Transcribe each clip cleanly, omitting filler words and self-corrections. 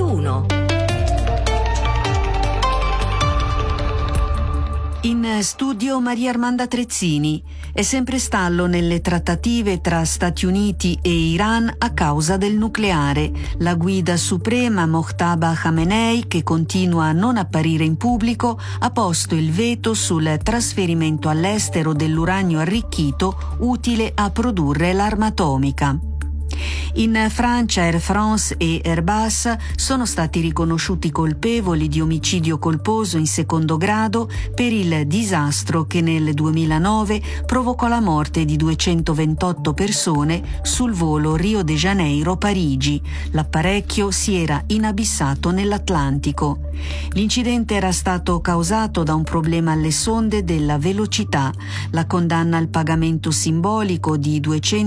1. In studio Maria Armanda Trezzini. È sempre stallo nelle trattative tra Stati Uniti e Iran a causa del nucleare. La guida suprema Mojtaba Khamenei, che continua a non apparire in pubblico, ha posto il veto sul trasferimento all'estero dell'uranio arricchito utile a produrre l'arma atomica. In Francia Air France e Airbus sono stati riconosciuti colpevoli di omicidio colposo in secondo grado per il disastro che nel 2009 provocò la morte di 228 persone sul volo Rio de Janeiro-Parigi. L'apparecchio si era inabissato nell'Atlantico. L'incidente era stato causato da un problema alle sonde della velocità. La condanna al pagamento simbolico di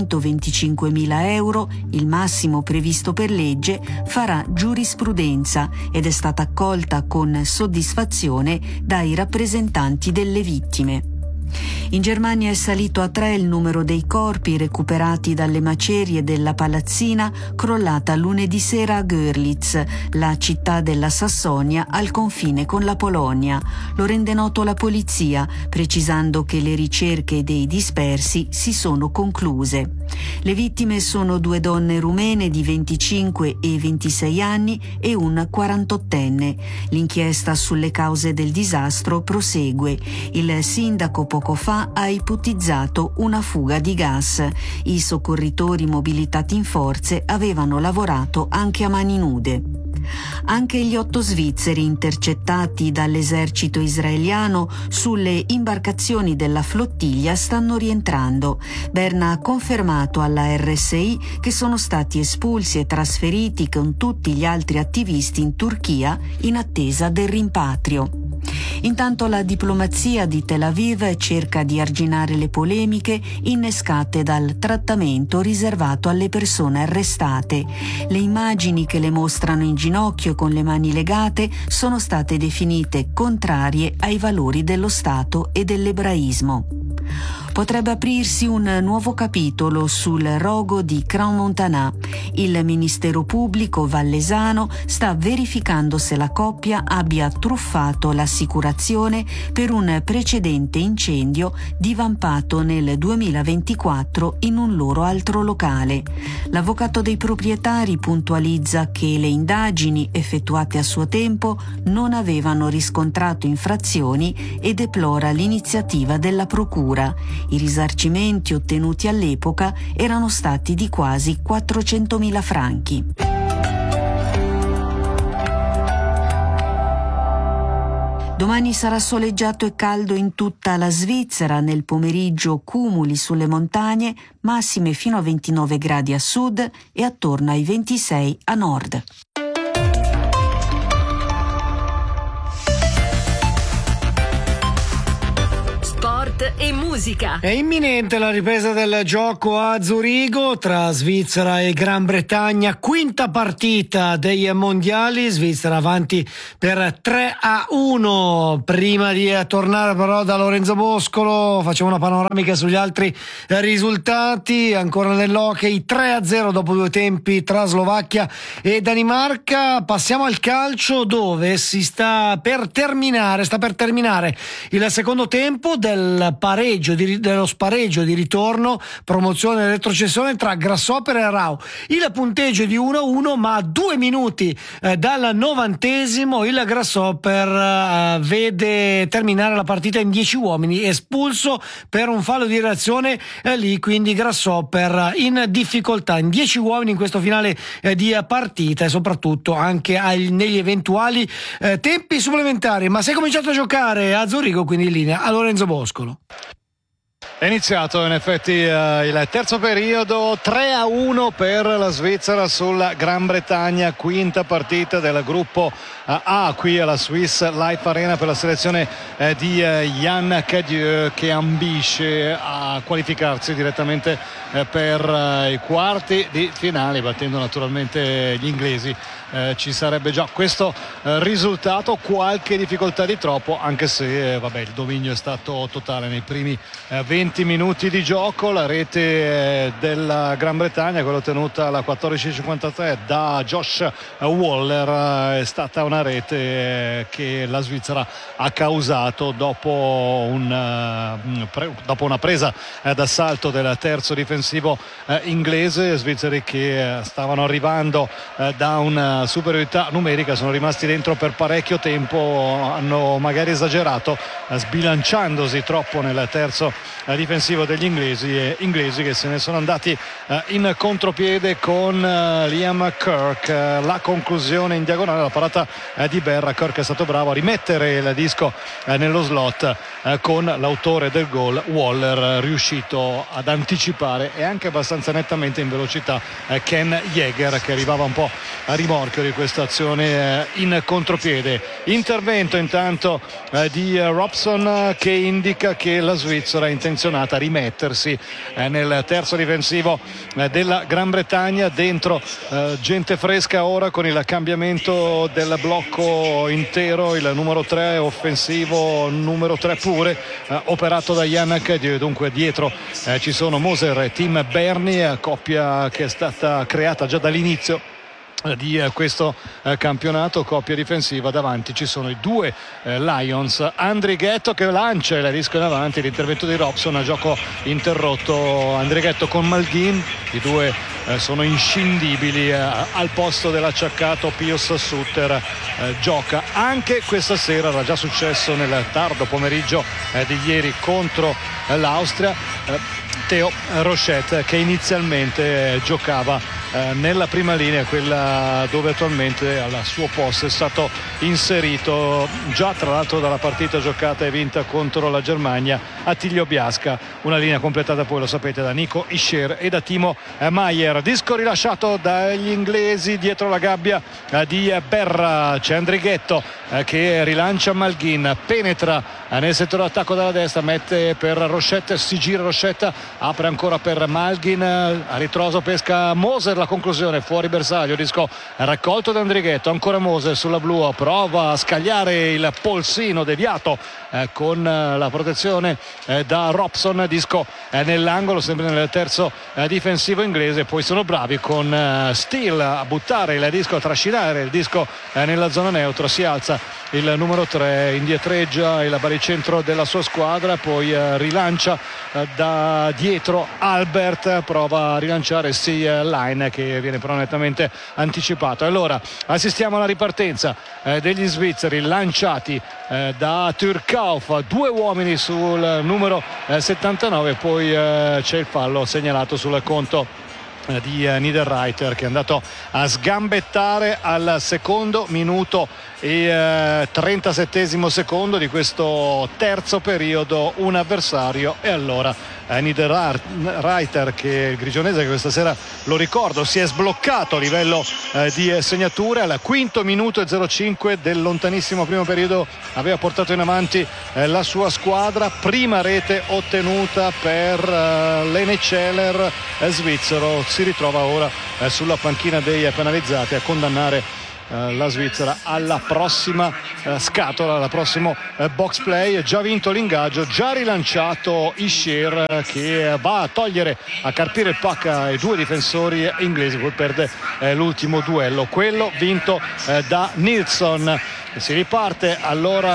225.000 euro, il massimo previsto per legge, farà giurisprudenza ed è stata accolta con soddisfazione dai rappresentanti delle vittime. In Germania è salito a 3 il numero dei corpi recuperati dalle macerie della palazzina crollata lunedì sera a Görlitz, la città della Sassonia al confine con la Polonia. Lo rende noto la polizia, precisando che le ricerche dei dispersi si sono concluse. Le vittime sono 2 donne rumene di 25 e 26 anni e un 48enne. L'inchiesta sulle cause del disastro prosegue. Il sindaco poco fa ha ipotizzato una fuga di gas. I soccorritori mobilitati in forze avevano lavorato anche a mani nude. Anche gli 8 svizzeri intercettati dall'esercito israeliano sulle imbarcazioni della flottiglia stanno rientrando. Berna ha confermato alla RSI che sono stati espulsi e trasferiti con tutti gli altri attivisti in Turchia in attesa del rimpatrio. Intanto la diplomazia di Tel Aviv cerca di arginare le polemiche innescate dal trattamento riservato alle persone arrestate. Le immagini che le mostrano in ginocchio con le mani legate sono state definite contrarie ai valori dello Stato e dell'ebraismo. Potrebbe aprirsi un nuovo capitolo sul rogo di Crans-Montana. Il Ministero Pubblico vallesano sta verificando se la coppia abbia truffato l'assicurazione per un precedente incendio divampato nel 2024 in un loro altro locale. L'avvocato dei proprietari puntualizza che le indagini effettuate a suo tempo non avevano riscontrato infrazioni e deplora l'iniziativa della procura. I risarcimenti ottenuti all'epoca erano stati di quasi 400.000 franchi. Domani sarà soleggiato e caldo in tutta la Svizzera, nel pomeriggio cumuli sulle montagne, massime fino a 29 gradi a sud e attorno ai 26 a nord. E musica. È imminente la ripresa del gioco a Zurigo tra Svizzera e Gran Bretagna, quinta partita dei mondiali, Svizzera avanti per 3-1. Prima di tornare però da Lorenzo Boscolo facciamo una panoramica sugli altri risultati. Ancora nell'hockey 3-0 dopo 2 tempi tra Slovacchia e Danimarca. Passiamo al calcio, dove sta per terminare il secondo tempo dello spareggio di ritorno, promozione e retrocessione tra Grasshopper e Rau. Il punteggio è di 1-1, ma a 2 minuti dal 90° il Grasshopper vede terminare la partita in 10 uomini, espulso per un fallo di reazione lì, quindi Grasshopper in difficoltà in 10 uomini in questo finale di partita, e soprattutto anche negli eventuali tempi supplementari. Ma si è cominciato a giocare a Zurigo, quindi in linea a Lorenzo Boscolo. È iniziato in effetti il terzo periodo, 3-1 per la Svizzera sulla Gran Bretagna, quinta partita del gruppo A qui alla Swiss Life Arena per la selezione di Yann Cadieux, che ambisce a qualificarsi direttamente per i quarti di finale, battendo naturalmente gli inglesi. Ci sarebbe già questo risultato, qualche difficoltà di troppo, anche se il dominio è stato totale nei primi 20 minuti di gioco. La rete della Gran Bretagna, quella ottenuta alla 14:53 da Josh Waller, è stata una rete che la Svizzera ha causato dopo una presa d'assalto del terzo difensivo inglese. Svizzeri che stavano arrivando da una superiorità numerica, sono rimasti dentro per parecchio tempo, hanno magari esagerato sbilanciandosi troppo nel terzo difensivo degli inglesi che se ne sono andati in contropiede con Liam Kirk. La conclusione in diagonale, la parata di Berra. Kirk è stato bravo a rimettere il disco nello slot con l'autore del gol, Waller, riuscito ad anticipare e anche abbastanza nettamente in velocità Ken Jäger, che arrivava un po' a rimorchio di questa azione in contropiede. Intervento intanto di Robson che indica che la Svizzera è intenzionata a rimettersi nel terzo difensivo della Gran Bretagna. Dentro gente fresca ora con il cambiamento del blocco intero, il numero 3 offensivo, numero 3 pure, operato da Yannick. Dunque dietro ci sono Moser e Tim Bernie, coppia che è stata creata già dall'inizio di questo campionato, coppia difensiva. Davanti ci sono i due Lions. Andrighetto che lancia il disco in avanti, l'intervento di Robson, a gioco interrotto. Andrighetto con Malgin, i due sono inscindibili al posto dell'acciaccato Pius Sutter. Gioca anche questa sera, era già successo nel tardo pomeriggio di ieri contro l'Austria, Theo Rochette, che inizialmente giocava nella prima linea, quella dove attualmente al suo posto è stato inserito già tra l'altro dalla partita giocata e vinta contro la Germania Attilio Biasca. Una linea completata poi, lo sapete, da Nico Ischer e da Timo Maier. Disco rilasciato dagli inglesi dietro la gabbia di Berra. C'è Andrighetto che rilancia Malgin, penetra nel settore d'attacco dalla destra, mette per Rochette, si gira Rochette, apre ancora per Malgin, a ritroso pesca Moser. La conclusione fuori bersaglio, disco raccolto da Andrighetto, ancora Moser sulla blu, prova a scagliare il polsino deviato con la protezione da Robson, disco nell'angolo, sempre nel terzo difensivo inglese. Poi sono bravi con Steele a buttare il disco, a trascinare il disco nella zona neutra. Si alza il numero 3, indietreggia il baricentro della sua squadra, poi rilancia da dietro Albert, prova a rilanciare Line, che viene però nettamente anticipato. Allora assistiamo alla ripartenza degli svizzeri lanciati da Türkauf, due uomini sul numero 79, poi c'è il fallo segnalato sul conto di Niederreiter, che è andato a sgambettare al secondo minuto e 37esimo secondo di questo terzo periodo un avversario. E allora Niederreiter, che è il grigionese, che questa sera, lo ricordo, si è sbloccato a livello di segnature al quinto minuto e 05 del lontanissimo primo periodo, aveva portato in avanti la sua squadra. Prima rete ottenuta per l'NCLer svizzero. Si ritrova ora sulla panchina dei penalizzati a condannare la Svizzera alla prossima scatola, alla prossimo box play. Già vinto l'ingaggio, già rilanciato Ischer, che va a togliere, a carpire il puck ai due difensori inglesi, poi perde l'ultimo duello, quello vinto da Nilsson. Si riparte allora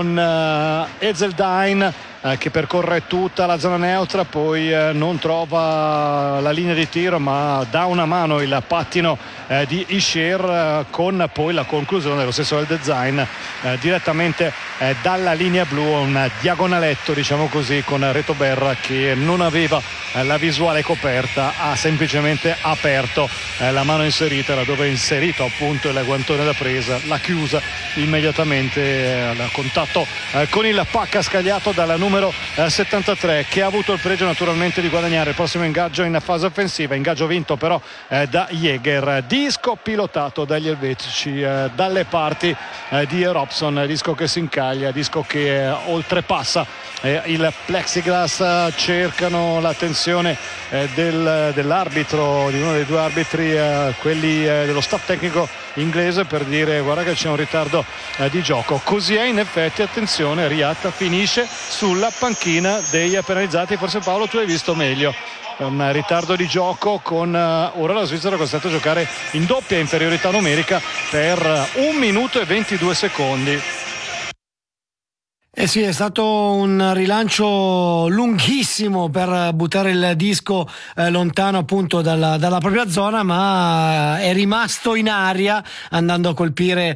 con Ezeldine che percorre tutta la zona neutra, poi non trova la linea di tiro, ma dà una mano il pattino di Ischer, con poi la conclusione dello stesso del design direttamente dalla linea blu, un diagonaletto, diciamo così, con Reto Berra che non aveva la visuale coperta, ha semplicemente aperto la mano inserita, laddove è inserito appunto il guantone da presa, l'ha chiusa immediatamente al contatto con il pacca scagliato dalla numero 73, che ha avuto il pregio naturalmente di guadagnare il prossimo ingaggio in fase offensiva, ingaggio vinto però da Jäger. Disco pilotato dagli elvetici dalle parti di Robson, disco che si incaglia, disco che oltrepassa il plexiglass. Cercano l'attenzione dell'arbitro, di uno dei due arbitri, quelli dello staff tecnico inglese per dire guarda che c'è un ritardo di gioco. Così è in effetti, attenzione, Riyad finisce sulla panchina dei penalizzati. Forse Paolo tu hai visto meglio. Un ritardo di gioco con ora la Svizzera è costretta a giocare in doppia inferiorità numerica per 1 minuto e 22 secondi. Eh sì, è stato un rilancio lunghissimo per buttare il disco lontano appunto dalla propria zona, ma è rimasto in aria andando a colpire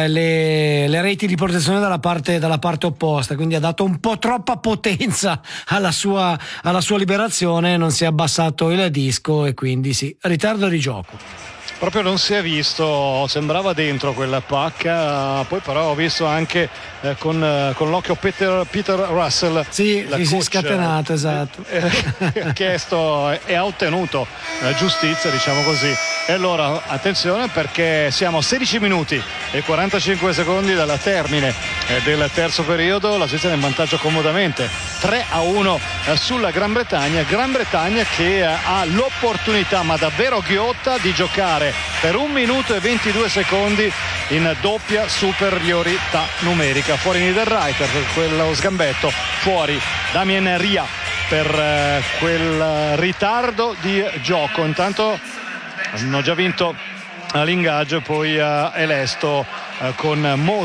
le reti di protezione dalla parte opposta, quindi ha dato un po' troppa potenza alla sua liberazione, non si è abbassato il disco e quindi sì, ritardo di gioco. Proprio non si è visto, sembrava dentro quella pacca, poi però ho visto anche con l'occhio Peter Russell, sì, si è scatenato, esatto, ha chiesto e ha ottenuto giustizia, diciamo così. E allora attenzione, perché siamo a 16 minuti e 45 secondi dalla termine del terzo periodo, la Svizzera è in vantaggio comodamente 3-1 sulla Gran Bretagna che ha l'opportunità, ma davvero ghiotta, di giocare per 1 minuto e 22 secondi in doppia superiorità numerica. Fuori Niederreiter per quello sgambetto, fuori Damien Ria per quel ritardo di gioco. Intanto hanno già vinto l'ingaggio, poi è lesto con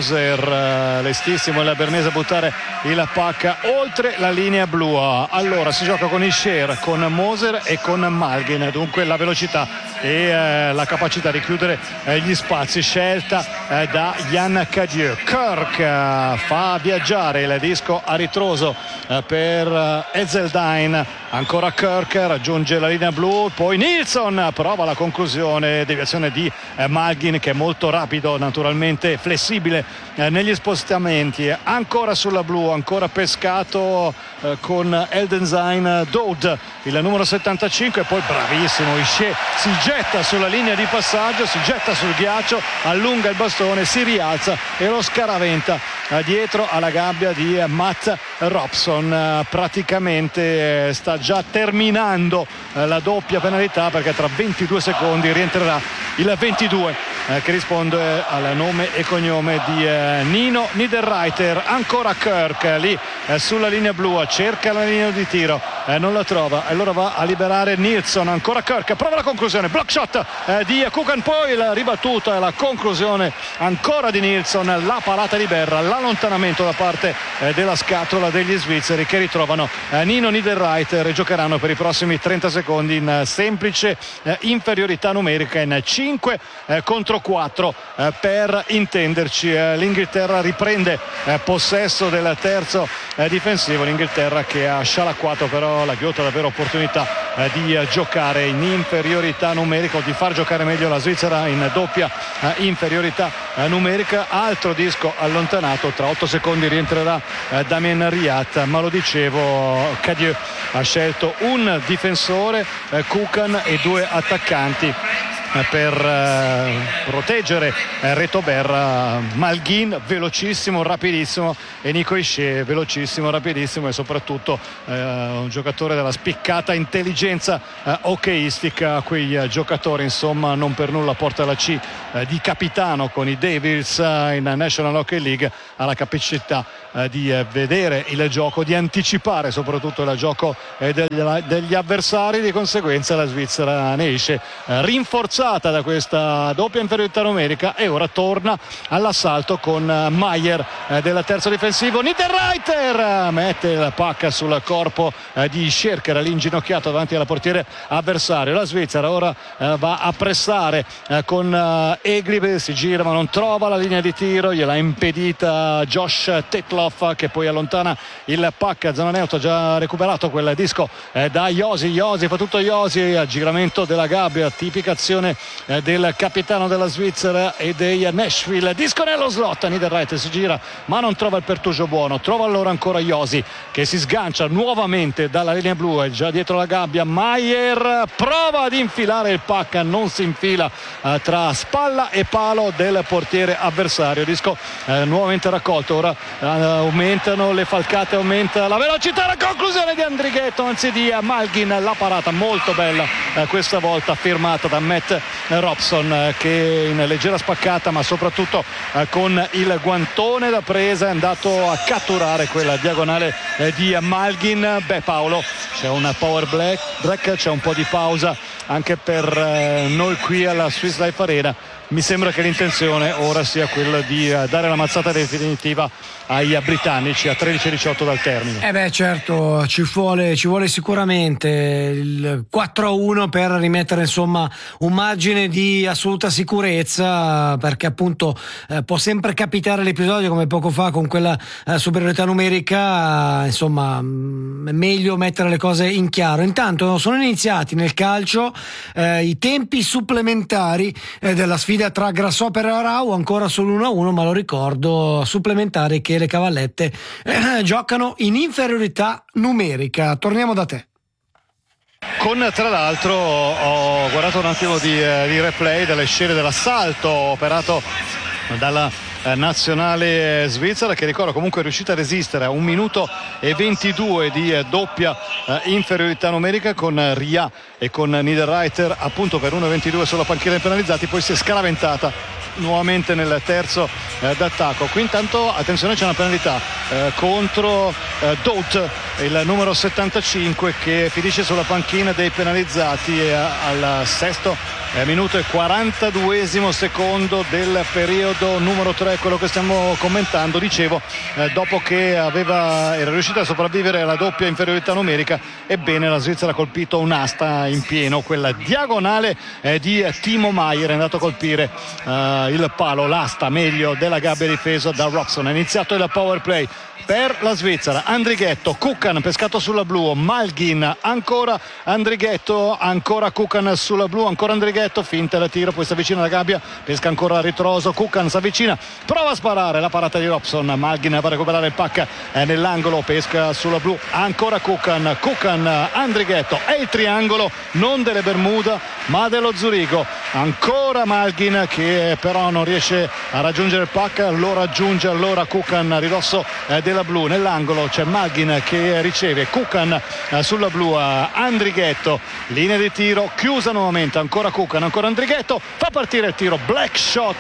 Moser, lestissimo il bernese a buttare il pacca oltre la linea blu. Allora si gioca con Isher, con Moser e con Malgin, dunque la velocità e la capacità di chiudere gli spazi scelta da Jan Cadieux. Kirk fa viaggiare il disco a ritroso per Ezeldine, ancora Kirk raggiunge la linea blu, poi Nilsson prova la conclusione, deviazione di Malgin che è molto rapido, naturalmente flessibile negli spostamenti. Ancora sulla blu, ancora pescato con Eldenzine Doud, il numero 75, e poi bravissimo Ishe, si getta sulla linea di passaggio, si getta sul ghiaccio, allunga il bastone, si rialza e lo scaraventa dietro alla gabbia di Matt Robson. Praticamente sta già terminando la doppia penalità, perché tra 22 secondi rientrerà il 22 che risponde al nome e cognome di Nino Niederreiter. Ancora Kirk lì sulla linea blu, cerca la linea di tiro, non la trova, allora va a liberare Nilsson. Ancora Kirk, prova la conclusione, block shot di Kukan, poi la ribattuta e la conclusione ancora di Nilsson, la parata di Berra, l'allontanamento da parte della scatola degli svizzeri, che ritrovano Nino Niederreiter e giocheranno per i prossimi 30 secondi in semplice inferiorità numerica, in 5 contro 4 per intenderci. L'Inghilterra riprende possesso del terzo difensivo, l'Inghilterra che ha scialacquato però la ghiotta davvero opportunità di giocare in inferiorità numerica, o di far giocare meglio la Svizzera in doppia inferiorità numerica. Altro disco allontanato, tra 8 secondi rientrerà Damien Riyad, ma lo dicevo, Cadieux ha scelto un difensore, Kukan, e 2 attaccanti per proteggere Reto Berra, Malgin velocissimo, rapidissimo, e Nico Ishe velocissimo, rapidissimo, e soprattutto un giocatore della spiccata intelligenza hockeyistica. Quei giocatori insomma non per nulla porta la C di capitano con i Devils in National Hockey League, ha la capacità di vedere il gioco, di anticipare soprattutto il gioco degli avversari. Di conseguenza la Svizzera ne esce rinforzata da questa doppia inferiorità numerica e ora torna all'assalto con Maier del terzo difensivo. Niederreiter mette la pacca sul corpo di Scher, che era lì inginocchiato davanti alla portiere avversario. La Svizzera ora va a pressare con Eglib, si gira ma non trova la linea di tiro, gliel'ha impedita Josh Tetloff, che poi allontana il pacca, zona neutra, già recuperato quel disco da Josi, fa tutto Josi, aggiramento della gabbia, tipica azione del capitano della Svizzera e dei Nashville. Disco nello slot, Niederreiter si gira ma non trova il pertugio buono, trova allora ancora Josi, che si sgancia nuovamente dalla linea blu, è già dietro la gabbia. Maier prova ad infilare il pacca, non si infila tra spalla e palo del portiere avversario. Disco nuovamente raccolto, ora aumentano le falcate, aumenta la velocità, la conclusione di Andrighetto, anzi di Malgin, la parata molto bella questa volta firmata da Matt Robson, che in leggera spaccata ma soprattutto con il guantone da presa è andato a catturare quella diagonale di Malgin. Paolo, c'è un power break, c'è un po' di pausa anche per noi qui alla Swiss Life Arena. Mi sembra che l'intenzione ora sia quella di dare la mazzata definitiva ai britannici a 13-18 dal termine. Certo, ci vuole sicuramente il 4-1 per rimettere insomma un margine di assoluta sicurezza, perché appunto può sempre capitare l'episodio come poco fa con quella superiorità numerica, insomma è meglio mettere le cose in chiaro. Intanto sono iniziati nel calcio i tempi supplementari della sfida tra Grasshopper e Arau, ancora solo 1-1, ma lo ricordo, supplementari che le cavallette giocano in inferiorità numerica. Torniamo da te. Con tra l'altro ho guardato un attimo di replay delle scene dell'assalto operato dalla nazionale svizzera, che ricordo comunque è riuscita a resistere a 1 minuto e 22 di doppia inferiorità numerica con Ria e con Niederreiter appunto per 1-22 sulla panchina dei penalizzati, poi si è scaraventata nuovamente nel terzo d'attacco. Qui intanto attenzione, c'è una penalità contro Dout, il numero 75, che finisce sulla panchina dei penalizzati al sesto minuto e 42esimo secondo del periodo numero 3, quello che stiamo commentando. Dicevo, dopo che era riuscita a sopravvivere alla doppia inferiorità numerica, ebbene la Svizzera ha colpito un'asta in pieno, quella diagonale di Timo Maier, è andato a colpire il palo, l'asta meglio della gabbia difesa da Robson. È iniziato il power play per la Svizzera. Andrighetto, Kukan pescato sulla blu, Malgin, ancora Andrighetto, ancora Kukan sulla blu, ancora Andrighetto, finta il tiro, poi si avvicina alla gabbia, pesca ancora a ritroso, Kukan si avvicina, prova a sparare, la parata di Robson, Malgin va a recuperare il pack nell'angolo, pesca sulla blu, ancora Kukan, Andrighetto, è il triangolo non delle Bermuda ma dello Zurigo, ancora Malgin che però non riesce a raggiungere il pack, lo raggiunge allora Kukan a ridosso della blu, nell'angolo c'è Malgin che riceve, Kukan sulla blu, Andrighetto, linea di tiro chiusa nuovamente, ancora Kukan, ancora Andrighetto, fa partire il tiro, block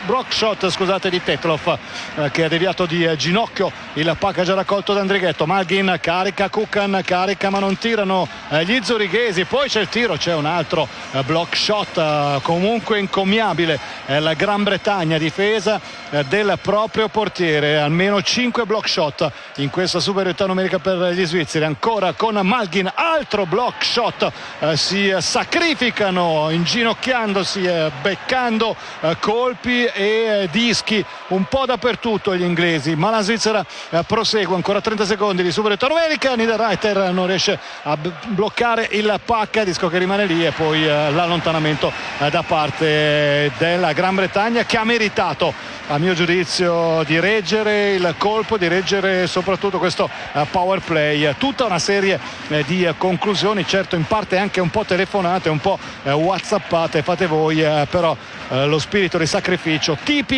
shot di Tetlov, che ha deviato di ginocchio il pack già raccolto da Andrighetto. Malgin carica, Kukan carica ma non tirano gli zurighesi, poi c'è il tiro, c'è un altro block shot comunque encomiabile, la Gran Bretagna, difesa del proprio portiere, almeno 5 block shot in questa superiorità numerica per gli svizzeri. Ancora con Malgin, altro block shot, si sacrificano inginocchiandosi, beccando colpi e dischi un po' dappertutto gli inglesi, ma la Svizzera prosegue, ancora 30 secondi di superiorità numerica, Niederreiter non riesce a bloccare il pack, disco che rimane lì, e poi l'allontanamento da parte della Gran Bretagna, che ha meritato a mio giudizio di reggere il colpo, di reggere soprattutto questo power play. Tutta una serie di conclusioni, certo in parte anche un po' telefonate, un po' whatsappate, fate voi, però lo spirito di sacrificio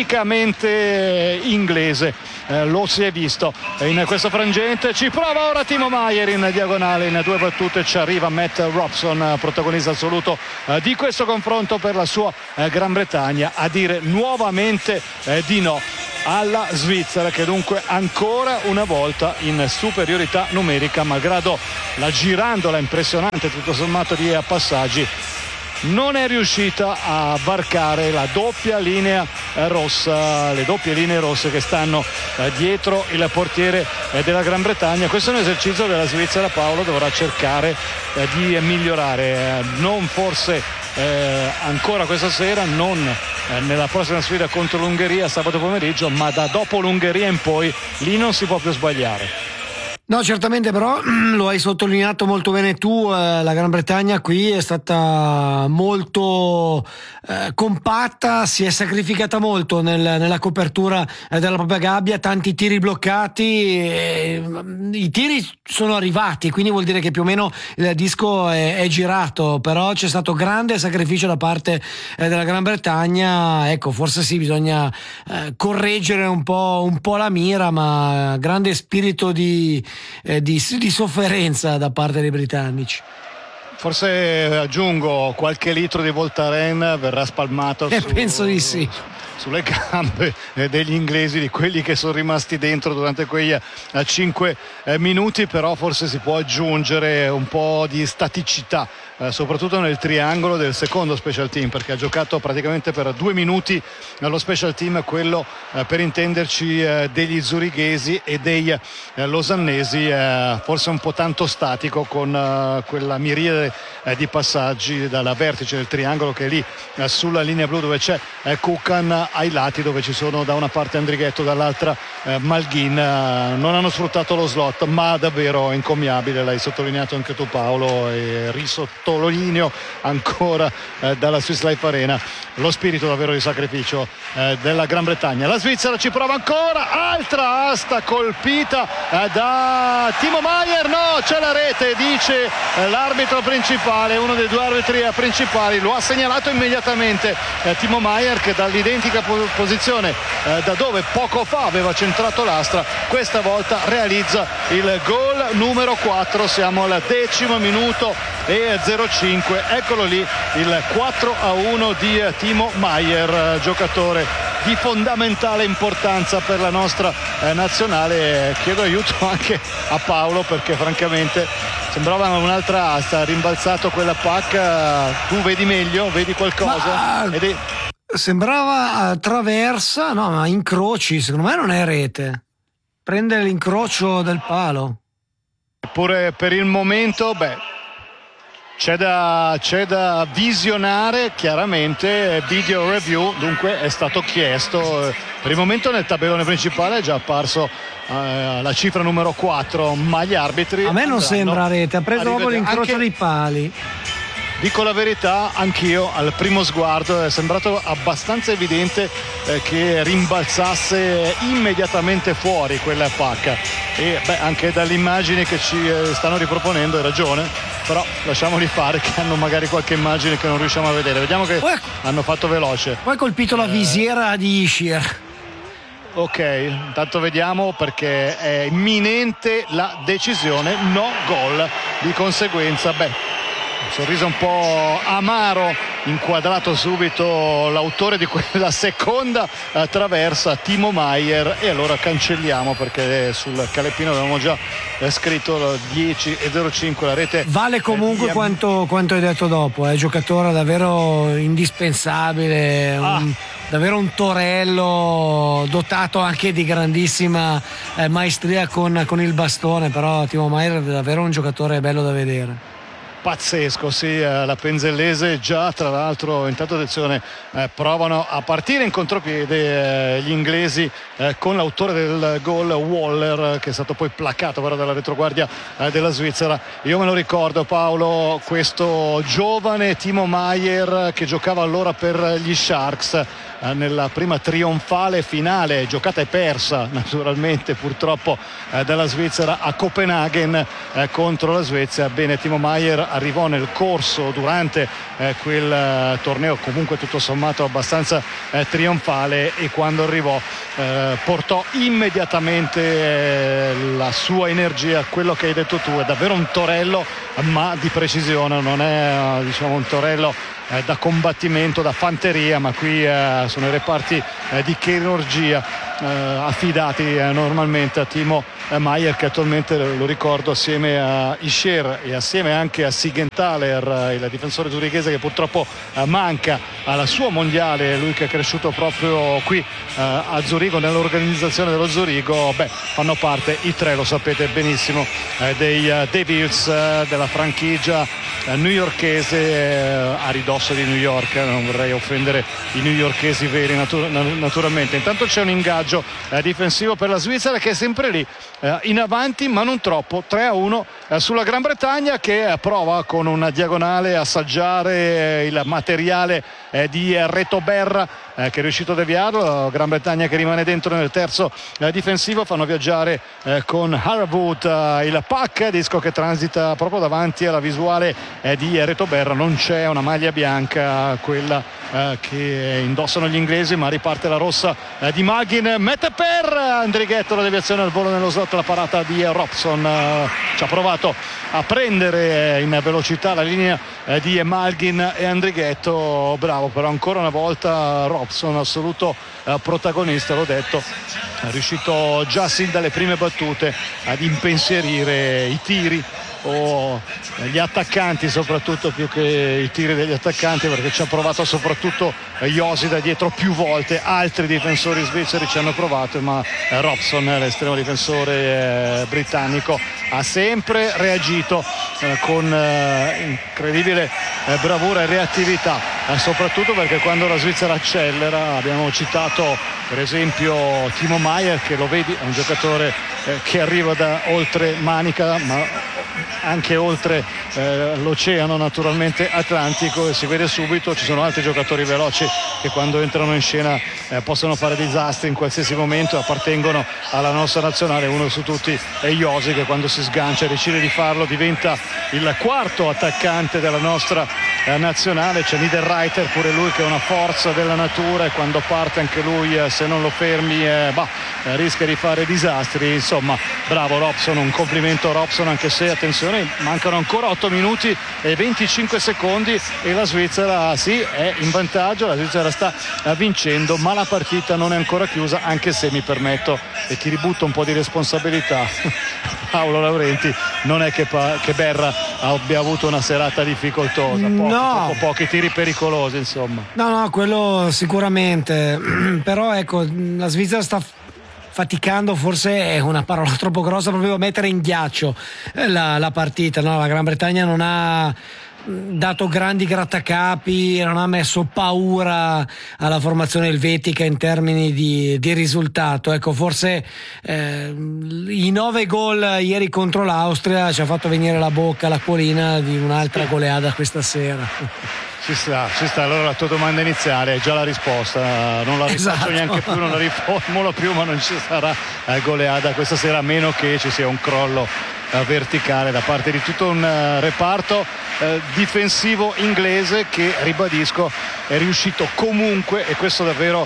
tipicamente inglese lo si è visto in questo frangente. Ci prova ora Timo Maier in diagonale, in 2 battute ci arriva Matt Robson, protagonista assoluto di questo confronto per la sua Gran Bretagna, a dire nuovamente di no alla Svizzera, che dunque ancora una volta in superiorità numerica, malgrado la girandola impressionante tutto sommato di passaggi, non è riuscita a varcare la doppia linea rossa, le doppie linee rosse che stanno dietro il portiere della Gran Bretagna. Questo è un esercizio della Svizzera, Paolo, dovrà cercare di migliorare, non forse ancora questa sera, non nella prossima sfida contro l'Ungheria sabato pomeriggio, ma da dopo l'Ungheria in poi lì non si può più sbagliare. No, certamente, però lo hai sottolineato molto bene tu, la Gran Bretagna qui è stata molto compatta, si è sacrificata molto nella copertura della propria gabbia, tanti tiri bloccati, i tiri sono arrivati, quindi vuol dire che più o meno il disco è girato, però c'è stato grande sacrificio da parte della Gran Bretagna. Ecco, forse sì, bisogna correggere un po' la mira, ma grande spirito di sofferenza da parte dei britannici. Forse aggiungo qualche litro di Voltaren verrà spalmato penso di sì, sulle gambe degli inglesi, di quelli che sono rimasti dentro durante quei 5 minuti, però forse si può aggiungere un po' di staticità, soprattutto nel triangolo del secondo special team, perché ha giocato praticamente per 2 minuti lo special team, quello per intenderci degli zurighesi e dei losannesi, forse un po' tanto statico, con quella miriade di passaggi dalla vertice del triangolo che è lì sulla linea blu, dove c'è Kukan, ai lati dove ci sono da una parte Andrighetto, dall'altra Malghin. Non hanno sfruttato lo slot, ma davvero encomiabile, l'hai sottolineato anche tu Paolo, e risottolineo ancora dalla Swiss Life Arena lo spirito davvero di sacrificio della Gran Bretagna. La Svizzera ci prova ancora, altra asta colpita da Timo Maier, no, c'è la rete, dice l'arbitro principale, uno dei 2 arbitri principali, lo ha segnalato immediatamente Timo Maier, che dall'identica posizione da dove poco fa aveva centrato l'astra, questa volta realizza il gol numero 4. Siamo al 10° minuto e 05, eccolo lì il 4-1 di Timo Maier, giocatore di fondamentale importanza per la nostra nazionale. Chiedo aiuto anche a Paolo, perché francamente sembrava un'altra asta, ha rimbalzato quella pacca. Tu vedi meglio, vedi qualcosa? Sembrava traversa, no, ma incroci, secondo me non è rete, prende l'incrocio del palo. Eppure per il momento, c'è da visionare chiaramente, video review, dunque è stato chiesto. Per il momento nel tabellone principale è già apparso la cifra numero 4, ma gli arbitri a me non sembra rete, ha preso proprio l'incrocio dei pali. Dico la verità, anch'io al primo sguardo è sembrato abbastanza evidente che rimbalzasse immediatamente fuori quella pacca, e anche dalle immagini che ci stanno riproponendo hai ragione, però lasciamoli fare, che hanno magari qualche immagine che non riusciamo a vedere. Vediamo che hanno fatto veloce. Poi ha colpito la visiera di Ishier. Ok, intanto vediamo, perché è imminente la decisione, no gol, di conseguenza sorriso un po' amaro, inquadrato subito l'autore di quella seconda traversa, Timo Maier, e allora cancelliamo, perché sul caleppino avevamo già scritto 10:05, la rete vale comunque quanto hai detto dopo, è giocatore davvero indispensabile, davvero un torello, dotato anche di grandissima maestria con il bastone, però Timo Maier è davvero un giocatore bello da vedere. Pazzesco, sì, la Penzellese già, tra l'altro, intanto attenzione, provano a partire in contropiede gli inglesi con l'autore del gol, Waller, che è stato poi placato però dalla retroguardia della Svizzera. Io me lo ricordo, Paolo, questo giovane Timo Maier che giocava allora per gli Sharks nella prima trionfale finale, giocata e persa naturalmente purtroppo dalla Svizzera a Copenaghen contro la Svezia. Bene, Timo Maier arrivò nel corso durante quel torneo comunque tutto sommato abbastanza trionfale, e quando arrivò portò immediatamente la sua energia, quello che hai detto tu, è davvero un torello ma di precisione, non è un torello da combattimento, da fanteria, ma qui sono i reparti di chirurgia affidati normalmente a Timo Maier, che attualmente, lo ricordo, assieme a Ischier e assieme anche a Siegenthaler, il difensore zurichese, che purtroppo manca alla sua mondiale, lui che è cresciuto proprio qui a Zurigo, nell'organizzazione dello Zurigo, fanno parte i tre, lo sapete benissimo, dei Devils, della franchigia newyorkese, a ridosso di New York, non vorrei offendere i newyorkesi veri naturalmente. Intanto c'è un ingaggio difensivo per la Svizzera, che è sempre lì in avanti, ma non troppo, 3-1 sulla Gran Bretagna, che prova con una diagonale a assaggiare il materiale di Retoberra, che è riuscito a deviarlo. Gran Bretagna che rimane dentro nel terzo difensivo, fanno viaggiare con Harwood il pack, disco che transita proprio davanti alla visuale di Retoberra. Non c'è una maglia bianca, quella che indossano gli inglesi, ma riparte la rossa di Malghin, mette per Andrighetto la deviazione al volo nello slot, la parata di Robson, ci ha provato a prendere in velocità la linea di Malgin e Andrighetto. Bravo però ancora una volta Robson, assoluto protagonista, l'ho detto, è riuscito già sin dalle prime battute ad impensierire i tiri o gli attaccanti, soprattutto più che i tiri degli attaccanti, perché ci ha provato soprattutto Josi da dietro più volte. Altri difensori svizzeri ci hanno provato, ma Robson, l'estremo difensore britannico, ha sempre reagito con incredibile bravura e reattività, soprattutto perché quando la Svizzera accelera, abbiamo citato per esempio Timo Maier, che lo vedi è un giocatore che arriva da oltre Manica, ma anche oltre l'oceano naturalmente Atlantico, e si vede subito. Ci sono altri giocatori veloci che quando entrano in scena possono fare disastri in qualsiasi momento, appartengono alla nostra nazionale. Uno su tutti è Josi, che quando si sgancia e decide di farlo diventa il quarto attaccante della nostra nazionale. C'è Niederreiter, pure lui, che è una forza della natura, e quando parte anche lui, se non lo fermi rischia di fare disastri. Insomma, bravo Robson, un complimento a Robson, anche se attenzione, mancano ancora 8 minuti e 25 secondi e la Svizzera sì è in vantaggio, la Svizzera sta vincendo, ma la partita non è ancora chiusa, anche se mi permetto e ti ributto un po' di responsabilità Paolo Laurenti, non è che Berra abbia avuto una serata difficoltosa, pochi tiri pericolosi, insomma. No, quello sicuramente, però ecco, la Svizzera sta faticando, forse è una parola troppo grossa, proprio a mettere in ghiaccio la partita, no? La Gran Bretagna non ha dato grandi grattacapi, non ha messo paura alla formazione elvetica in termini di risultato. Ecco, forse i 9 gol ieri contro l'Austria ci ha fatto venire la bocca, l'acquolina di un'altra goleada questa sera. Ci sta. Allora la tua domanda iniziale è già la risposta, non la rifaccio neanche più, non la riformulo più, ma non ci sarà goleada questa sera, a meno che ci sia un crollo verticale da parte di tutto un reparto difensivo inglese che, ribadisco, è riuscito comunque, e questo davvero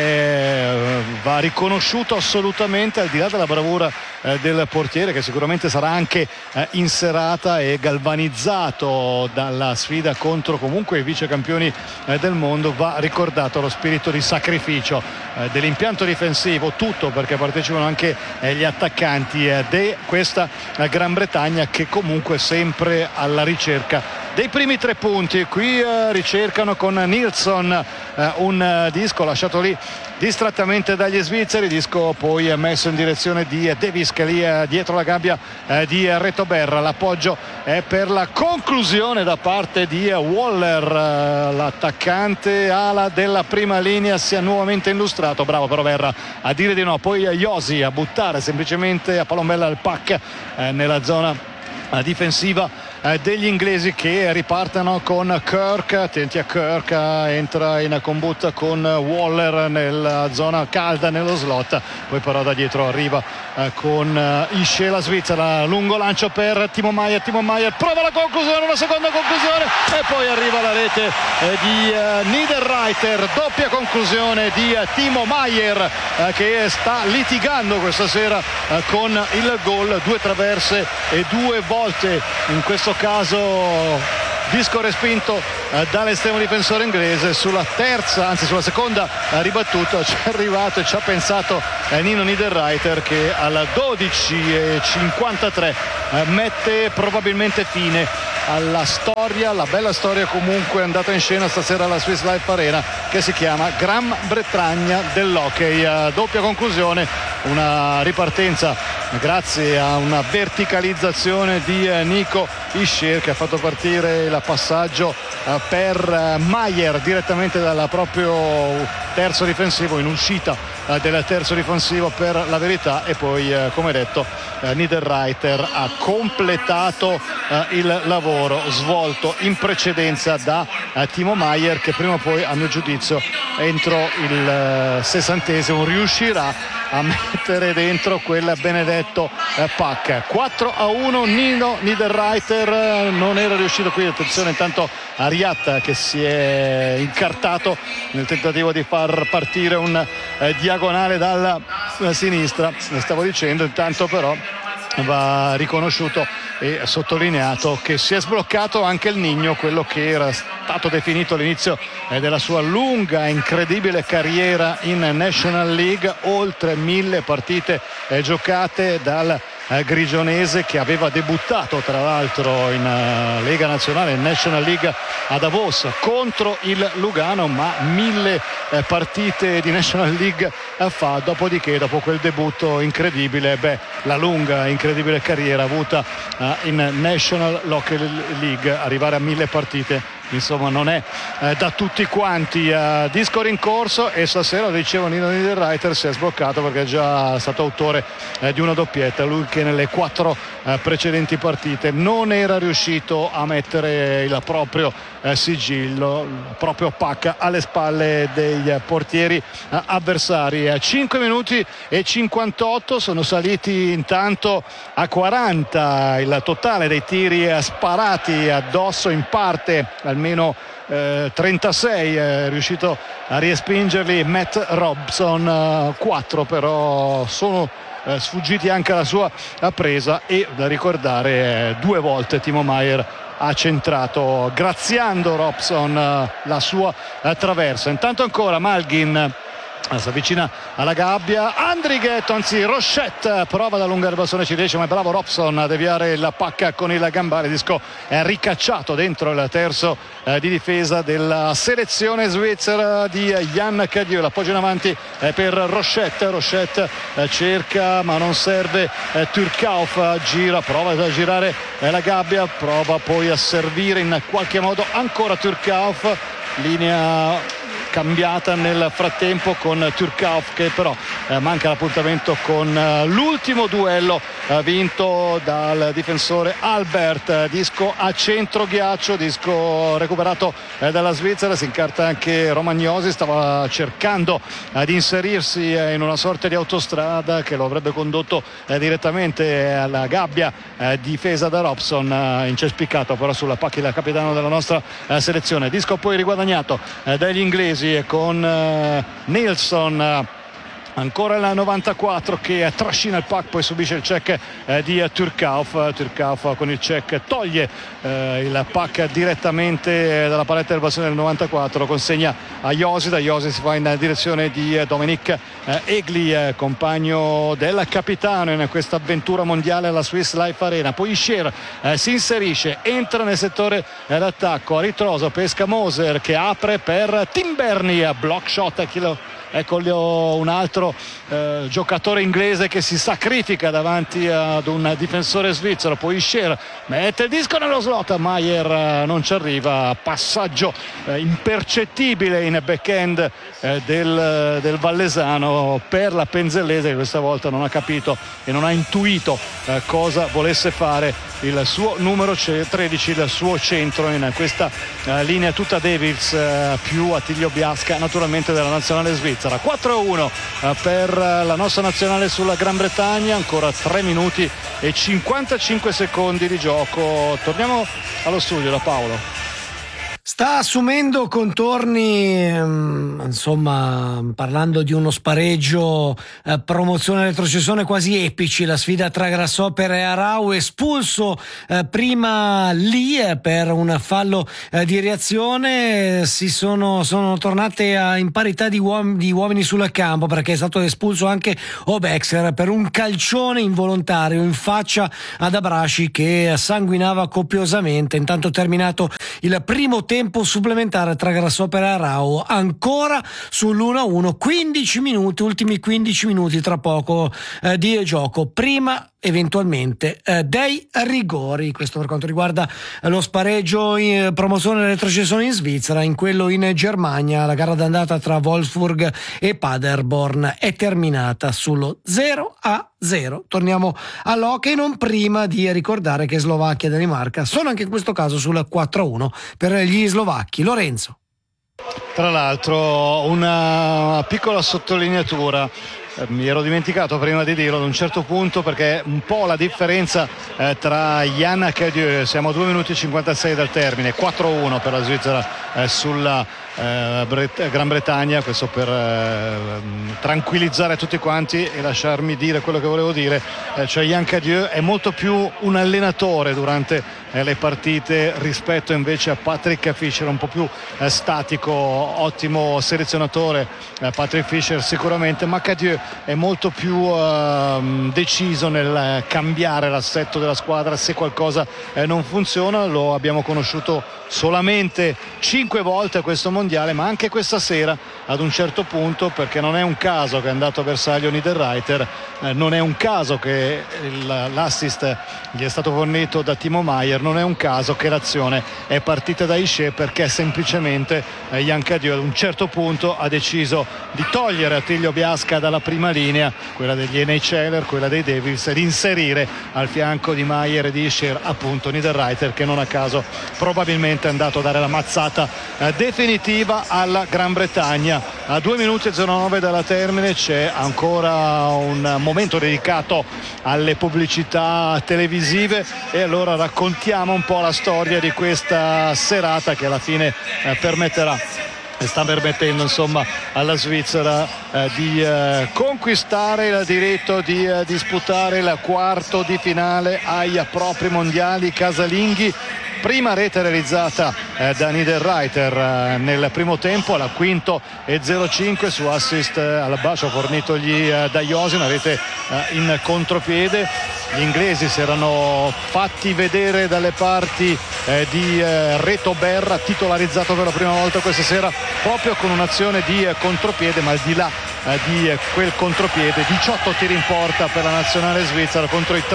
va riconosciuto assolutamente, al di là della bravura del portiere, che sicuramente sarà anche in serata e galvanizzato dalla sfida contro comunque i vice campioni del mondo. Va ricordato lo spirito di sacrificio dell'impianto difensivo, tutto perché partecipano anche gli attaccanti di questa Gran Bretagna, che comunque è sempre alla ricerca dei primi 3 punti. Qui ricercano con Nilsson un disco lasciato lì distrattamente dagli svizzeri, disco poi messo in direzione di Davis, che lì dietro la gabbia di Reto Berra. L'appoggio è per la conclusione da parte di Waller, l'attaccante ala della prima linea si è nuovamente illustrato, bravo però Berra a dire di no, poi Josi a buttare semplicemente a palombella il pack nella zona difensiva degli inglesi, che ripartano con Kirk. Attenti a Kirk, entra in combutta con Waller nella zona calda nello slot, poi però da dietro arriva con Isce la Svizzera, lungo lancio per Timo Maier, prova la conclusione, una seconda conclusione e poi arriva la rete di Niederreiter, doppia conclusione di Timo Maier che sta litigando questa sera con il gol, 2 traverse e 2 volte, in questo caso disco respinto dall'estremo difensore inglese. Sulla seconda ribattuta ci è arrivato e ci ha pensato Nino Niederreiter, che alla 12:53 mette probabilmente fine alla storia, la bella storia comunque andata in scena stasera alla Swiss Life Arena, che si chiama Gran Bretagna dell'hockey. Doppia conclusione, una ripartenza grazie a una verticalizzazione di Nico Ischer, che ha fatto partire il passaggio per Maier direttamente dal proprio terzo difensivo, in uscita del terzo difensivo per la verità, e poi come detto Niederreiter ha completato il lavoro svolto in precedenza da Timo Maier, che prima o poi, a mio giudizio, entro il 60° riuscirà a mettere dentro quel benedetto pack. 4-1 Nino Niederreiter non era riuscito qui, attenzione intanto Ariat che si è incartato nel tentativo di far partire un diagonale dalla sinistra, ne stavo dicendo. Intanto però va riconosciuto e sottolineato che si è sbloccato anche il Nigno, quello che era stato definito all'inizio della sua lunga e incredibile carriera in National League, oltre 1000 partite giocate dal grigionese, che aveva debuttato tra l'altro in Lega Nazionale, in National League a Davos contro il Lugano, ma 1000 partite di National League fa. Dopodiché, dopo quel debutto incredibile, la lunga e incredibile carriera avuta in National Local League, arrivare a 1000 partite insomma non è da tutti quanti. Disco rincorso, e stasera, lo dicevo, Nino Niederreiter si è sbloccato perché è già stato autore di una doppietta, lui che nelle 4 precedenti partite non era riuscito a mettere il proprio sigillo, il proprio pack alle spalle dei portieri avversari. 5 minuti e 58 sono saliti intanto a 40 il totale dei tiri sparati addosso, in parte almeno 36 è riuscito a respingerli Matt Robson, 4 però sono sfuggiti anche alla sua presa, e da ricordare 2 volte Timo Maier ha centrato, graziando Robson la sua traversa. Intanto ancora Malgin si avvicina alla gabbia, Andrighet, anzi Rochette prova ad allungare il bastone, ci riesce, ma è bravo Robson a deviare la pacca con il gambale. Disco è ricacciato dentro il terzo di difesa della selezione svizzera di Jan Cadieux. L'appoggio in avanti per Rochette cerca ma non serve, Turcauf gira, prova a girare la gabbia, prova poi a servire in qualche modo ancora Turcauf, linea cambiata nel frattempo con Turcauf, che però manca l'appuntamento con l'ultimo duello vinto dal difensore Albert. Disco a centro ghiaccio, disco recuperato dalla Svizzera, si incarta anche Romagnosi, stava cercando di inserirsi in una sorta di autostrada che lo avrebbe condotto direttamente alla gabbia difesa da Robson, incespicato però sulla pacchia del capitano della nostra selezione. Disco poi riguadagnato dagli inglesi con Nilsson, ancora il 94 che trascina il puck, poi subisce il check di Turcauf con il check toglie il puck direttamente dalla paletta del bastone del 94, consegna a Josi si va in direzione di Dominic Egli, compagno del capitano in questa avventura mondiale alla Swiss Life Arena. Poi Scher si inserisce, entra nel settore d'attacco, a ritroso pesca Moser che apre per Tim Bernie, block shot, ecco un altro giocatore inglese che si sacrifica davanti ad un difensore svizzero. Poi Scher mette il disco nello slot, Maier non ci arriva, passaggio impercettibile in backhand del vallesano per la Penzellese, che questa volta non ha capito e non ha intuito cosa volesse fare il suo numero 13, il suo centro in questa linea tutta Devils più Attilio Biasca naturalmente della nazionale svizzera. 4-1 per la nostra nazionale sulla Gran Bretagna, ancora 3 minuti e 55 secondi di gioco. Torniamo allo studio da Paolo. Sta assumendo contorni, insomma, parlando di uno spareggio, promozione e retrocessione quasi epici, la sfida tra Grasshopper e Arau, espulso prima lì per un fallo di reazione. Sono tornate in parità di uomini sul campo, perché è stato espulso anche Obexer per un calcione involontario in faccia ad Abrashi, che sanguinava copiosamente. Intanto terminato il primo tempo supplementare tra Grasshopper e Arau, ancora sull'1-1, 15 minuti, ultimi 15 minuti tra poco di gioco, prima eventualmente dei rigori. Questo per quanto riguarda lo spareggio in promozione e retrocessione in Svizzera. In quello in Germania la gara d'andata tra Wolfsburg e Paderborn è terminata sullo 0-0. Torniamo all'hockey, non prima di ricordare che Slovacchia e Danimarca sono anche in questo caso sul 4-1 per gli slovacchi. Lorenzo. Tra l'altro una piccola sottolineatura, mi ero dimenticato prima di dirlo ad un certo punto, perché un po' la differenza tra Yann Cadieux, siamo a 2 minuti e 56 dal termine, 4-1 per la Svizzera sulla Gran Bretagna, questo per tranquillizzare tutti quanti e lasciarmi dire quello che volevo dire, cioè Yann Cadieux è molto più un allenatore durante le partite rispetto invece a Patrick Fischer, un po' più statico, ottimo selezionatore Patrick Fischer sicuramente, ma Cadieux è molto più deciso nel cambiare l'assetto della squadra se qualcosa non funziona. Lo abbiamo conosciuto solamente 5 volte a questo mondiale, ma anche questa sera ad un certo punto, perché non è un caso che è andato a bersaglio Niederreiter, non è un caso che l'assist gli è stato fornito da Timo Maier, non è un caso che l'azione è partita da Ischier, perché semplicemente Yann Cadieux ad un certo punto ha deciso di togliere Attilio Biasca dalla prima linea, quella degli NHL, quella dei Devils, e di inserire al fianco di Maier e di Ischier appunto Niederreiter, che non a caso probabilmente è andato a dare la mazzata definitiva alla Gran Bretagna. A 2 minuti e 09 dalla termine c'è ancora un momento dedicato alle pubblicità televisive e allora raccontiamo un po' la storia di questa serata che alla fine sta permettendo insomma alla Svizzera di conquistare il diritto di disputare il quarto di finale ai propri mondiali casalinghi. Prima rete realizzata da Niederreiter nel primo tempo alla 5:05 su assist al bacio fornitogli da Josi, una rete in contropiede. Gli inglesi si erano fatti vedere dalle parti di Reto Berra, titolarizzato per la prima volta questa sera proprio con un'azione di contropiede, ma al di là di quel contropiede 18 tiri in porta per la nazionale svizzera contro i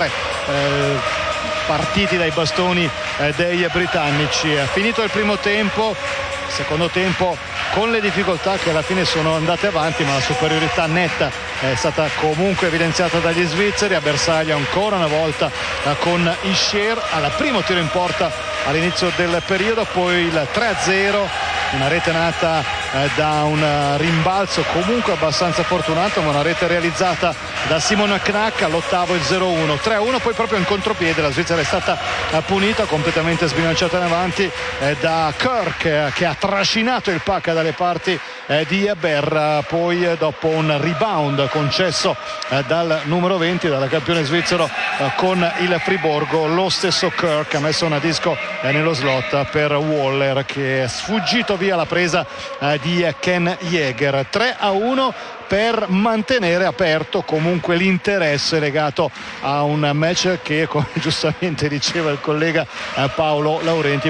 3 partiti dai bastoni dei britannici. È finito il primo tempo, secondo tempo con le difficoltà che alla fine sono andate avanti, ma la superiorità netta è stata comunque evidenziata dagli svizzeri. A bersaglio ancora una volta con Ischier al primo tiro in porta all'inizio del periodo, poi il 3-0, una rete nata da un rimbalzo comunque abbastanza fortunato, ma una rete realizzata da Simon Knack all'ottavo, il 0-1, 3-1 poi proprio in contropiede. La Svizzera è stata punita, completamente sbilanciata in avanti da Kirk, che ha trascinato il puck dalle parti di Berra, poi dopo un rebound concesso dal numero 20, dal campione svizzero con il Friburgo, lo stesso Kirk ha messo una disco nello slot per Waller, che è sfuggito via la presa di Ken Jäger. 3-1 per mantenere aperto comunque l'interesse legato a un match che, come giustamente diceva il collega Paolo Laurenti,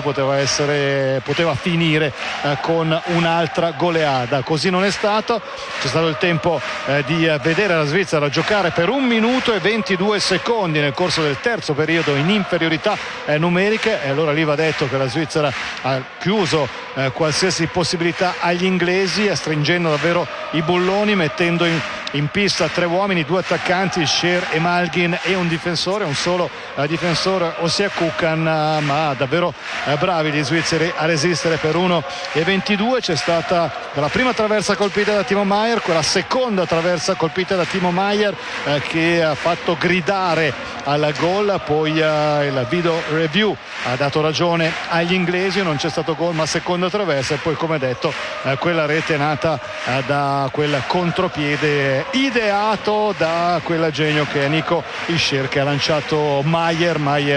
poteva finire con un'altra goleada. Così non è stato. C'è stato il tempo di vedere la Svizzera giocare per 1 minuto e 22 secondi nel corso del terzo periodo in inferiorità numeriche, e allora lì va detto che la Svizzera ha chiuso qualsiasi possibilità agli inglesi, stringendo davvero i bulloni, mettendo in pista 3 uomini, 2 attaccanti, Scher e Malgin, e un difensore, un solo difensore, ossia Kukan, ma davvero bravi gli svizzeri a resistere per 1:22. C'è stata la prima traversa colpita da Timo Maier, quella seconda traversa colpita da Timo Maier che ha fatto gridare al gol, poi il video review ha dato ragione agli inglesi, non c'è stato gol ma seconda traversa, e poi come detto quella rete nata da quel contropiede ideato da quel genio che è Nico Ischier, che ha lanciato Maier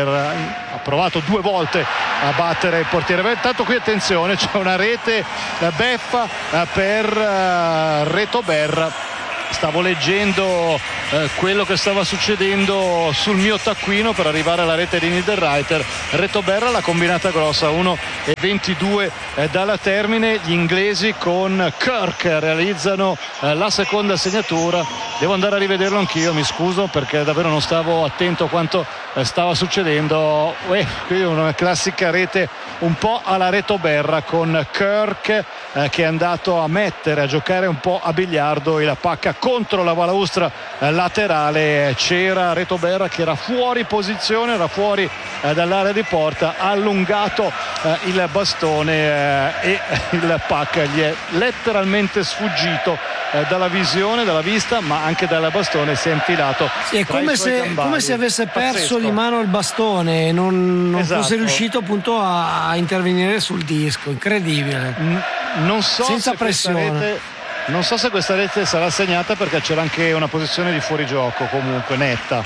ha provato 2 volte a battere il portiere. Intanto qui attenzione, c'è una rete beffa per Reto Berra. Stavo leggendo quello che stava succedendo sul mio taccuino per arrivare alla rete di Niederreiter. Reto Berra, la combinata grossa, 1:22 dalla termine. Gli inglesi con Kirk realizzano la seconda segnatura. Devo andare a rivederlo anch'io, mi scuso perché davvero non stavo attento a quanto stava succedendo. Qui una classica rete un po' alla Reto Berra, con Kirk che è andato a giocare un po' a biliardo il pacca contro la balaustra laterale. C'era Reto Berra che era fuori posizione, era fuori dall'area di porta, ha allungato il bastone e il puck gli è letteralmente sfuggito dalla visione, dalla vista, ma anche dal bastone si è infilato. Sì, è come se avesse perso Pazzesco. di mano il bastone, non Esatto. fosse riuscito appunto a intervenire sul disco. Incredibile. Non so Senza se questa pressione. non so se questa rete sarà segnata, perché c'era anche una posizione di fuorigioco comunque netta.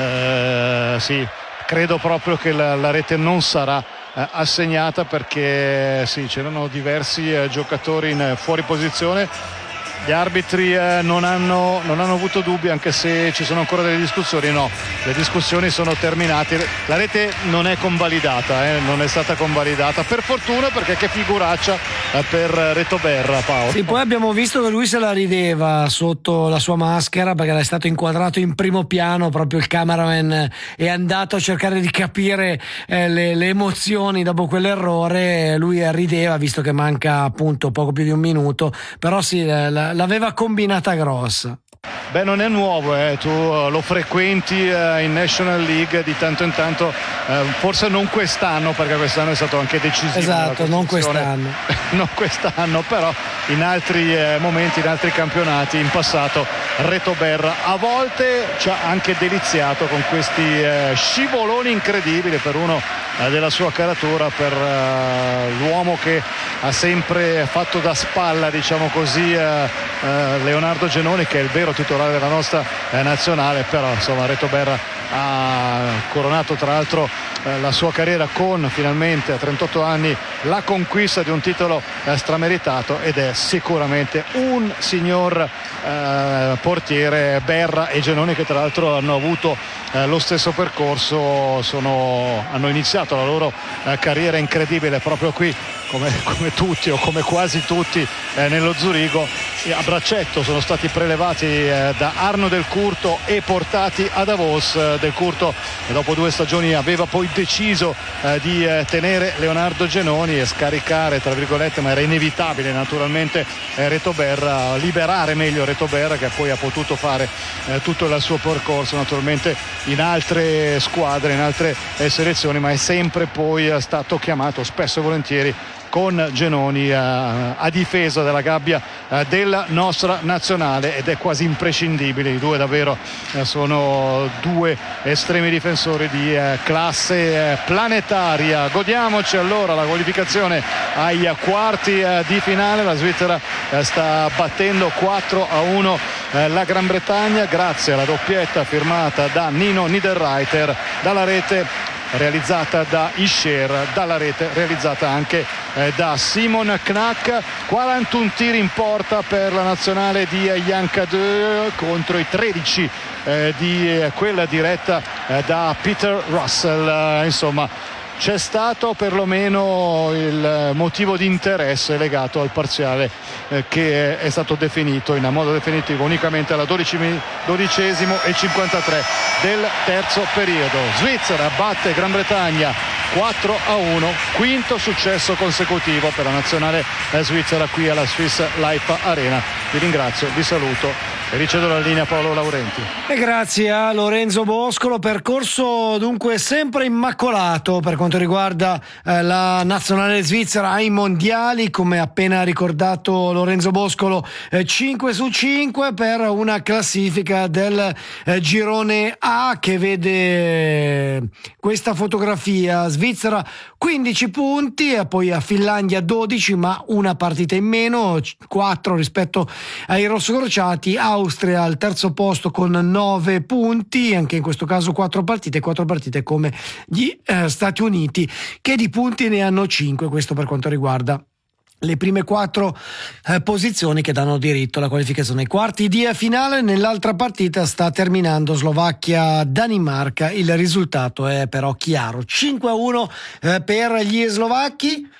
Sì, credo proprio che la rete non sarà assegnata, perché sì, c'erano diversi giocatori in fuori posizione. Gli arbitri non hanno avuto dubbi, anche se ci sono ancora delle discussioni. No, le discussioni sono terminate. La rete non è convalidata, non è stata convalidata, per fortuna, perché che figuraccia per Retoberra, Paolo. Sì, poi abbiamo visto che lui se la rideva sotto la sua maschera, perché era stato inquadrato in primo piano, proprio il cameraman è andato a cercare di capire le emozioni dopo quell'errore. Lui rideva, visto che manca appunto poco più di un minuto, però sì, l'aveva combinata grossa. Beh, non è nuovo, tu lo frequenti in National League di tanto in tanto, forse non quest'anno, perché quest'anno è stato anche decisivo. Esatto, non quest'anno. Non quest'anno, però in altri momenti, in altri campionati in passato Retoberra a volte ci ha anche deliziato con questi scivoloni incredibili per uno della sua caratura, per l'uomo che ha sempre fatto da spalla, diciamo così, Leonardo Genoni, che è il vero titolare della nostra nazionale. Però insomma Retoberra ha coronato tra l'altro la sua carriera con, finalmente a 38 anni, la conquista di un titolo strameritato, ed è sicuramente un signor portiere. Berra e Genoni, che tra l'altro hanno avuto lo stesso percorso, hanno iniziato la loro carriera incredibile proprio qui, come tutti o come quasi tutti nello Zurigo. A braccetto sono stati prelevati da Arno Del Curto e portati a Davos. Del Curto dopo 2 stagioni aveva poi deciso di tenere Leonardo Genoni e scaricare, tra virgolette, ma era inevitabile naturalmente, Retoberra, liberare meglio Retoberra, che poi ha potuto fare tutto il suo percorso naturalmente in altre squadre, in altre selezioni, ma è sempre poi stato chiamato spesso e volentieri con Genoni a difesa della gabbia della nostra nazionale, ed è quasi imprescindibile. I due davvero sono 2 estremi difensori di classe planetaria. Godiamoci allora la qualificazione ai quarti di finale. La Svizzera sta battendo 4-1 la Gran Bretagna, grazie alla doppietta firmata da Nino Niederreiter, dalla rete realizzata da Ischer, dalla rete realizzata anche da Simon Knack. 41 tiri in porta per la nazionale di Jan Kadö contro i 13 di quella diretta da Peter Russell. Insomma, c'è stato perlomeno il motivo di interesse legato al parziale che è stato definito in modo definitivo unicamente alla 12esimo e 53 del terzo periodo. Svizzera batte Gran Bretagna 4-1, quinto successo consecutivo per la nazionale svizzera qui alla Swiss Life Arena. Vi ringrazio, vi saluto e ricevo la linea a Paolo Laurenti. E grazie a Lorenzo Boscolo. Percorso dunque sempre immacolato per quanto riguarda la nazionale svizzera ai mondiali, come appena ricordato Lorenzo Boscolo, 5 su 5 per una classifica del girone A che vede questa fotografia: Svizzera 15 punti e poi a Finlandia 12, ma una partita in meno, 4 rispetto ai rossocrociati. Austria al terzo posto con 9 punti, anche in questo caso 4 partite come gli Stati Uniti, che di punti ne hanno 5. Questo per quanto riguarda le prime 4 posizioni che danno diritto alla qualificazione ai quarti di finale. Nell'altra partita sta terminando Slovacchia-Danimarca, il risultato è però chiaro, 5-1 per gli slovacchi.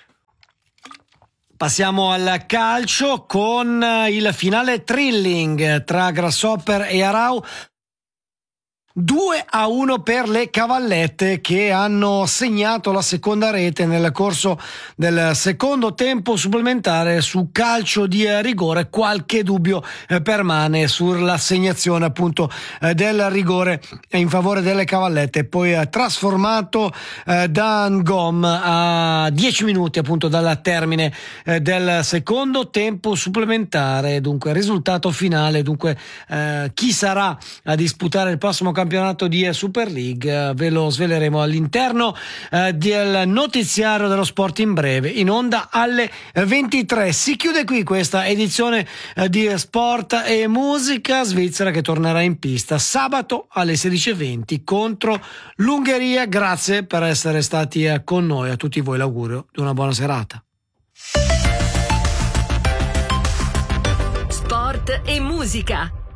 Passiamo al calcio con il finale thrilling tra Grasshopper e Arau. 2-1 per le Cavallette, che hanno segnato la seconda rete nel corso del secondo tempo supplementare su calcio di rigore. Qualche dubbio permane sull'assegnazione appunto del rigore in favore delle Cavallette, poi trasformato da Ngom a 10 minuti appunto dal termine del secondo tempo supplementare. Dunque risultato finale, chi sarà a disputare il prossimo campionato di Super League ve lo sveleremo all'interno del notiziario dello sport in breve, in onda alle 23. Si chiude qui questa edizione di Sport e Musica. Svizzera che tornerà in pista sabato alle 16:20 contro l'Ungheria. Grazie per essere stati con noi, a tutti voi l'augurio di una buona serata. Sport e Musica.